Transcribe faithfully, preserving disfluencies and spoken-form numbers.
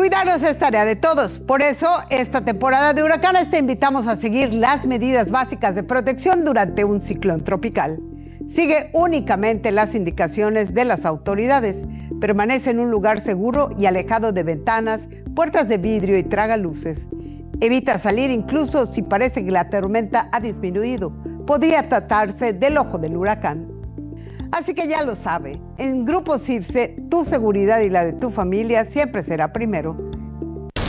Cuidarnos es tarea de todos. Por eso, esta temporada de huracanes te invitamos a seguir las medidas básicas de protección durante un ciclón tropical. Sigue únicamente las indicaciones de las autoridades. Permanece en un lugar seguro y alejado de ventanas, puertas de vidrio y tragaluces. Evita salir incluso si parece que la tormenta ha disminuido. Podría tratarse del ojo del huracán. Así que ya lo sabe, en Grupo CIRSE, tu seguridad y la de tu familia siempre será primero.